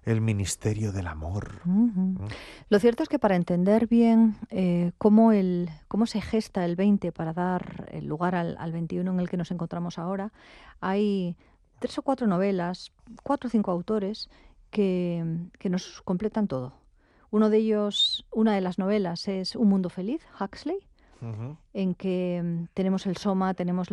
El ministerio del amor. Ujú. Lo cierto es que para entender bien cómo se gesta el 20 para dar el lugar al 21 en el que nos encontramos ahora, hay 3 o 4 novelas, 4 o 5 autores que nos completan todo. Uno de ellos, una de las novelas es Un mundo feliz, Huxley, Ujú. en que tenemos el soma, tenemos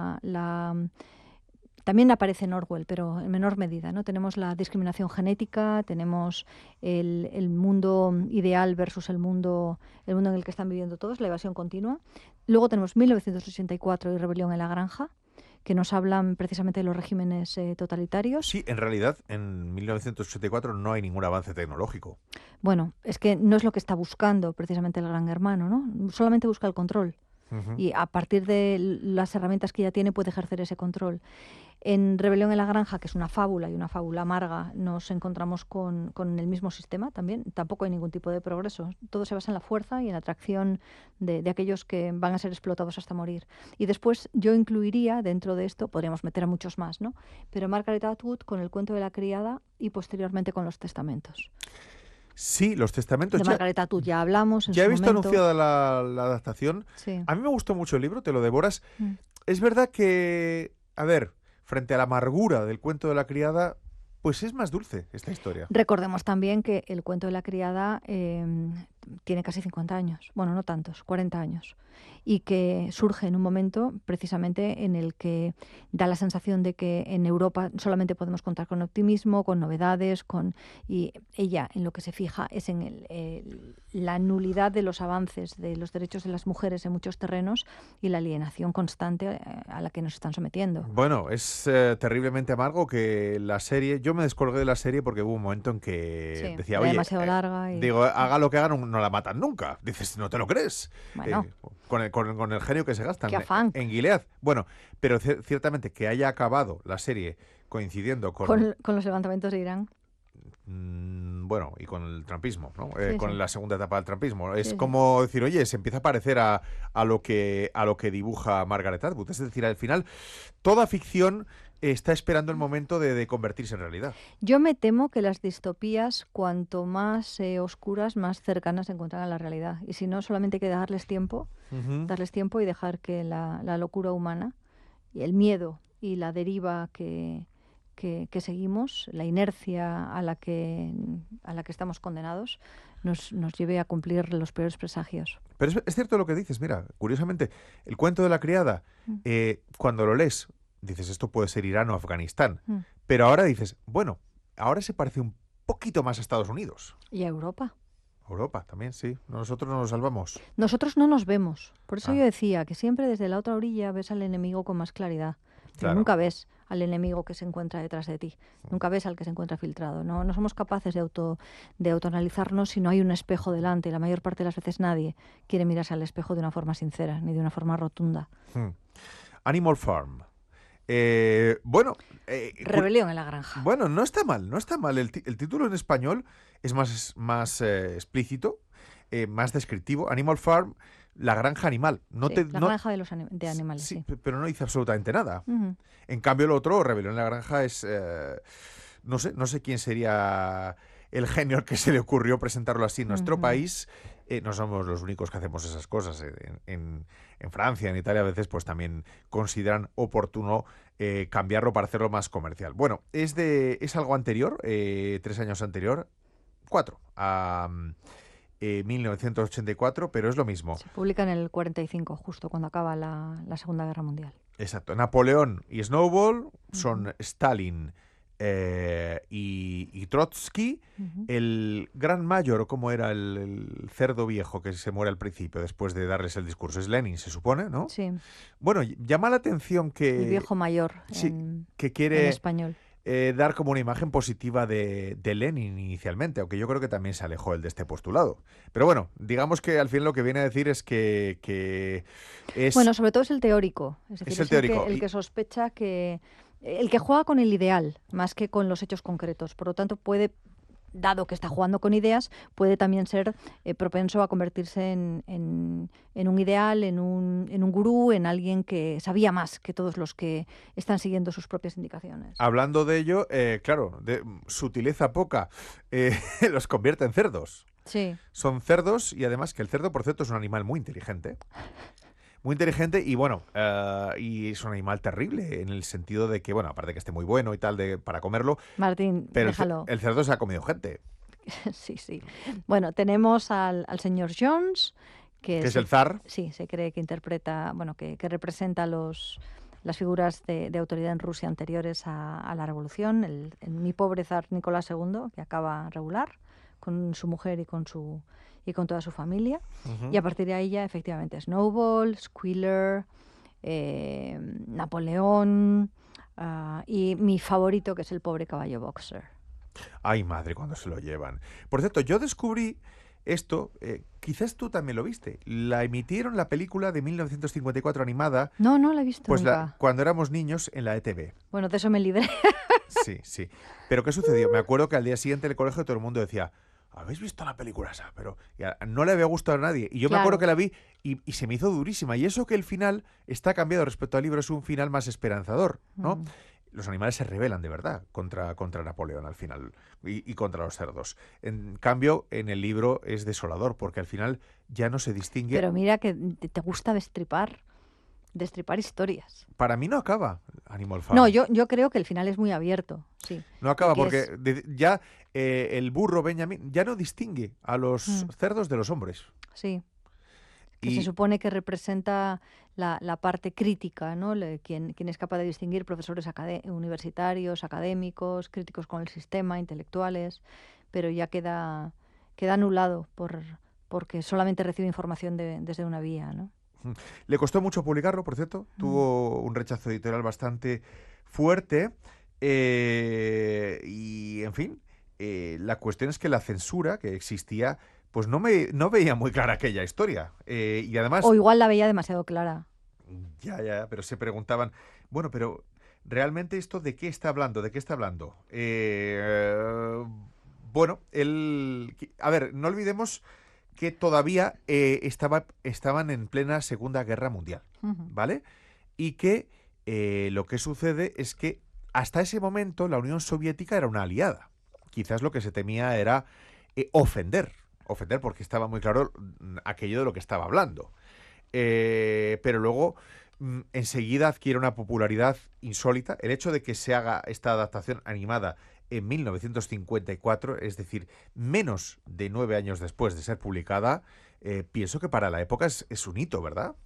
también aparece en Orwell, pero en menor medida, ¿no? Tenemos la discriminación genética, tenemos el mundo ideal versus el mundo en el que están viviendo todos, la evasión continua. Luego tenemos 1984 y Rebelión en la Granja, que nos hablan precisamente de los regímenes totalitarios. Sí, en realidad en 1984 no hay ningún avance tecnológico. Bueno, es que no es lo que está buscando precisamente el Gran Hermano, ¿no? Solamente busca el control. Ujú. Y a partir de las herramientas que ya tiene puede ejercer ese control. En Rebelión en la Granja, que es una fábula y una fábula amarga, nos encontramos con el mismo sistema también. Tampoco hay ningún tipo de progreso. Todo se basa en la fuerza y en la atracción de aquellos que van a ser explotados hasta morir. Y después yo incluiría dentro de esto, podríamos meter a muchos más, ¿no? Pero Margaret Atwood con El cuento de la criada y posteriormente con Los testamentos. Sí, los testamentos De ya, Margaret Atwood ya hablamos en ya he su visto momento. anunciada la adaptación. Sí. A mí me gustó mucho el libro, te lo devoras. Mm. Es verdad que, a ver, frente a la amargura del cuento de la criada, pues es más dulce esta historia. Recordemos también que El cuento de la criada tiene casi 50 años, bueno, no tantos, 40 años, y que surge en un momento precisamente en el que da la sensación de que en Europa solamente podemos contar con optimismo, con novedades, y ella en lo que se fija es en la nulidad de los avances de los derechos de las mujeres en muchos terrenos y la alienación constante a la que nos están sometiendo. Bueno, es terriblemente amargo que la serie, yo me descolgué de la serie porque hubo un momento en que Sí, decía, era oye, demasiado larga y digo, haga lo que haga, no la matan nunca. Dices, no te lo crees. bueno, Con el genio que se qué gastan afán. en Gilead. Bueno, pero ciertamente que haya acabado la serie coincidiendo con, Con los levantamientos de Irán. bueno, y con el trumpismo, ¿no? Sí, Con sí, la segunda etapa del trumpismo. Es sí, sí. como decir, oye, se empieza a parecer a lo que dibuja Margaret Atwood. Es decir, al final, toda ficción está esperando el momento de convertirse en realidad. Yo me temo que las distopías, cuanto más oscuras, más cercanas se encuentran a la realidad. Y si no, solamente hay que Ujú. darles tiempo y dejar que la locura humana y el miedo y la deriva que seguimos, la inercia a la que estamos condenados, nos lleve a cumplir los peores presagios. Pero es cierto lo que dices, mira, curiosamente, el cuento de la criada, Mm, cuando lo lees, dices, esto puede ser Irán o Afganistán. mm. Pero ahora dices, bueno, ahora se parece un poquito más a Estados Unidos. Y a Europa. Europa también, sí. Nosotros no nos salvamos. Nosotros no nos vemos. Por eso Ah, yo decía que siempre desde la otra orilla ves al enemigo con más claridad, pero claro. nunca ves al enemigo que se encuentra detrás de ti. Nunca ves al que se encuentra filtrado. No somos capaces de autoanalizarnos si no hay un espejo delante. La mayor parte de las veces nadie quiere mirarse al espejo de una forma sincera, ni de una forma rotunda. Hmm. Animal Farm. Bueno, Rebelión en la granja. bueno, no está mal, no está mal. El título en español es más explícito, más descriptivo. Animal Farm, la granja animal. Sí, la granja de animales, Sí, sí. pero no dice absolutamente nada. Ujú. En cambio, lo otro, Rebelión en la Granja, es... no sé quién sería el genio al que se le ocurrió presentarlo así en nuestro Ujú. país. No somos los únicos que hacemos esas cosas. En Francia, en Italia, a veces pues también consideran oportuno cambiarlo para hacerlo más comercial. Bueno, es algo anterior, 3 años anterior, 4, a 1984, pero es lo mismo. Se publica en el 45, justo cuando acaba la Segunda Guerra Mundial. Exacto. Napoleón y Snowball Ujú, son Stalin y Trotsky. ujú. El gran mayor, como era el cerdo viejo que se muere al principio después de darles el discurso, es Lenin, se supone, ¿no? Sí, Bueno, llama la atención el que, viejo mayor sí, que en quiere español. dar como una imagen positiva de Lenin inicialmente, aunque yo creo que también se alejó él de este postulado. Pero bueno, digamos que al fin lo que viene a decir es que es, Bueno, sobre todo es el teórico, es decir, es el es el que, teórico. el que sospecha el que juega con el ideal más que con los hechos concretos. Por lo tanto, puede dado que está jugando con ideas, puede también ser propenso a convertirse en un ideal, en un gurú, en alguien que sabía más que todos los que están siguiendo sus propias indicaciones. Hablando de ello, claro, de sutileza poca, los convierte en cerdos. Sí. Son cerdos y además que el cerdo, por cierto, es un animal muy inteligente. Muy inteligente y bueno, y es un animal terrible en el sentido de que, bueno, aparte que esté muy bueno y tal para comerlo, Martín, pero déjalo. el cerdo se ha comido gente. Sí, sí. Bueno, tenemos al señor Jones, Que es el zar. Sí, se cree que interpreta, bueno, que representa las figuras de autoridad en Rusia anteriores a la revolución, el mi pobre zar Nicolás II, que acaba regular con su mujer y con toda su familia. Y a partir de ahí ya efectivamente Snowball, Squealer, Napoleón y mi favorito, que es el pobre caballo Boxer. Ay, madre, cuando se lo llevan. Por cierto, yo descubrí esto, quizás tú también lo viste. La emitieron la película de 1954 animada. No, no la he visto pues nunca. Cuando éramos niños en la ETV. Bueno, de eso me libré. Sí, sí. Pero ¿qué sucedió? Me acuerdo que al día siguiente en el colegio todo el mundo decía, ¿habéis visto la película esa? Pero no le había gustado a nadie. Y yo me acuerdo que la vi y se me hizo durísima. Y eso que el final está cambiado respecto al libro, es un final más esperanzador, ¿no? Los animales se rebelan de verdad contra Napoleón al final y contra los cerdos. En cambio, en el libro es desolador porque al final ya no se distingue. Pero mira que te gusta destripar historias. Para mí no acaba Animal Farm. No, yo creo que el final es muy abierto, sí. No acaba porque ya el burro Benjamin ya no distingue a los cerdos de los hombres. Sí. Que se supone que representa la parte crítica, ¿no? Quien es capaz de distinguir profesores universitarios, académicos, críticos con el sistema, intelectuales, pero ya queda anulado porque solamente recibe información desde una vía, ¿no? Le costó mucho publicarlo, por cierto. Tuvo un rechazo editorial bastante fuerte. Y, en fin, la cuestión es que la censura que existía pues no veía muy clara aquella historia. Y además... O igual la veía demasiado clara. Ya, pero se preguntaban, bueno, pero ¿realmente esto de qué está hablando? ¿De qué está hablando? Bueno, a ver, no olvidemos que todavía estaban en plena Segunda Guerra Mundial, ¿vale? Y que lo que sucede es que hasta ese momento la Unión Soviética era una aliada. Quizás lo que se temía era ofender porque estaba muy claro aquello de lo que estaba hablando. Pero luego enseguida adquiere una popularidad insólita. El hecho de que se haga esta adaptación animada en 1954, es decir, menos de 9 años después de ser publicada, pienso que para la época es un hito, ¿verdad?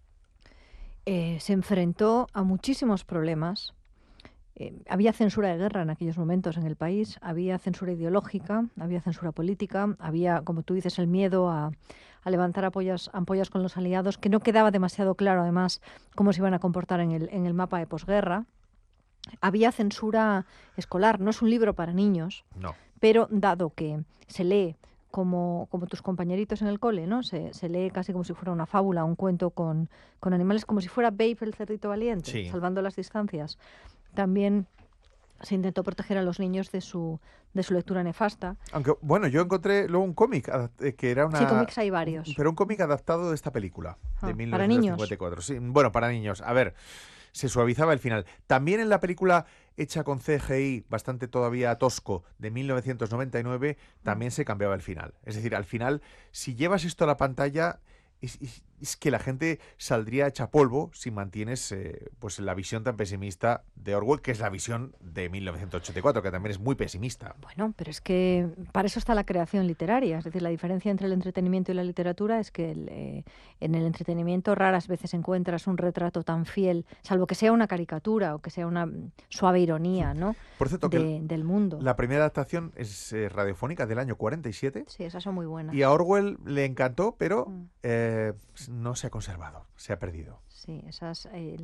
Se enfrentó a muchísimos problemas. Había censura de guerra en aquellos momentos en el país, había censura ideológica, había censura política, había, como tú dices, el miedo a levantar ampollas con los aliados, que no quedaba demasiado claro, además, cómo se iban a comportar en el mapa de posguerra. Había censura escolar, no es un libro para niños, no. Pero dado que se lee como tus compañeritos en el cole, ¿no? Se lee casi como si fuera una fábula, un cuento con animales, como si fuera Babe el cerdito valiente, sí, salvando las distancias. También se intentó proteger a los niños de su lectura nefasta. Aunque, bueno, yo encontré luego un cómic que era una... Sí, cómics hay varios. Pero un cómic adaptado de esta película, de 1954. ¿Para niños? Sí, bueno, para niños. A ver, se suavizaba el final. También en la película hecha con CGI, bastante todavía tosco, de 1999, también se cambiaba el final. Es decir, al final, si llevas esto a la pantalla... Es que la gente saldría hecha polvo si mantienes pues la visión tan pesimista de Orwell, que es la visión de 1984, que también es muy pesimista. Bueno, pero es que para eso está la creación literaria. Es decir, la diferencia entre el entretenimiento y la literatura es que en el entretenimiento raras veces encuentras un retrato tan fiel, salvo que sea una caricatura o que sea una suave ironía, ¿no? Por cierto, del mundo. La primera adaptación es radiofónica del año 47. Sí, esas son muy buenas. Y a Orwell le encantó, pero no se ha conservado, se ha perdido. Sí, esas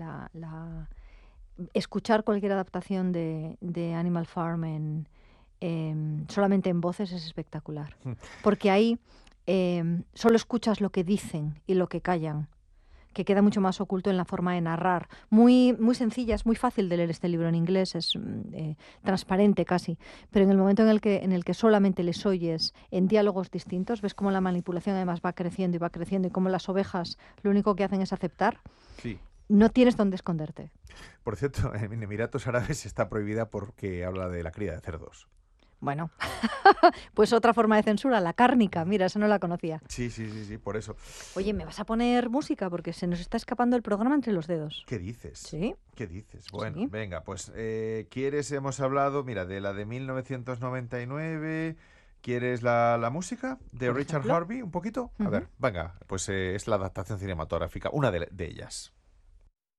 escuchar cualquier adaptación de Animal Farm solamente en voces es espectacular. Porque ahí solo escuchas lo que dicen y lo que callan, que queda mucho más oculto en la forma de narrar. Muy, muy sencilla, es muy fácil de leer este libro en inglés, es transparente casi, pero en el momento en el que solamente les oyes en diálogos distintos, ves cómo la manipulación además va creciendo y cómo las ovejas lo único que hacen es aceptar, Sí. no tienes dónde esconderte. Por cierto, en Emiratos Árabes está prohibida porque habla de la cría de cerdos. Bueno, pues otra forma de censura, la cárnica. Mira, esa no la conocía. Sí, por eso. Oye, ¿me vas a poner música? Porque se nos está escapando el programa entre los dedos. ¿Qué dices? ¿Sí? ¿Qué dices? Bueno, Sí. venga, pues ¿quieres? Hemos hablado, mira, de la de 1999. ¿Quieres la música de Por Richard ejemplo. Harvey un poquito? A ver, venga, pues es la adaptación cinematográfica, una de ellas.